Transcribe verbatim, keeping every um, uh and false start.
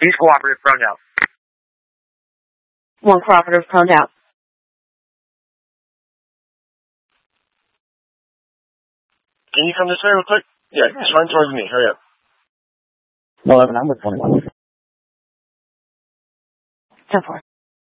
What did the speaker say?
He's cooperative, prone out. One cooperative, prone out. Can you come this way real quick? Yeah, just run towards me. Hurry up. eleven, I'm with twenty-one. ten four.